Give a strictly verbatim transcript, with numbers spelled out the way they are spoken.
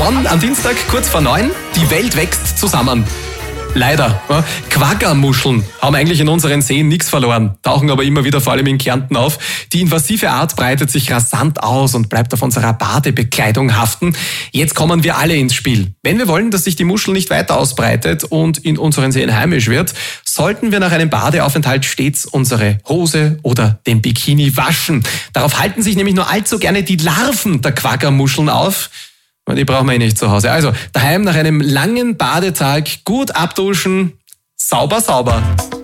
One am Dienstag, kurz vor neun. Die Welt wächst zusammen. Leider. Ja. Quagga-Muscheln haben eigentlich in unseren Seen nichts verloren, tauchen aber immer wieder vor allem in Kärnten auf. Die invasive Art breitet sich rasant aus und bleibt auf unserer Badebekleidung haften. Jetzt kommen wir alle ins Spiel. Wenn wir wollen, dass sich die Muschel nicht weiter ausbreitet und in unseren Seen heimisch wird, sollten wir nach einem Badeaufenthalt stets unsere Hose oder den Bikini waschen. Darauf halten sich nämlich nur allzu gerne die Larven der Quagga-Muscheln auf. Die brauchen wir eh nicht zu Hause. Also daheim nach einem langen Badetag gut abduschen, sauber, sauber.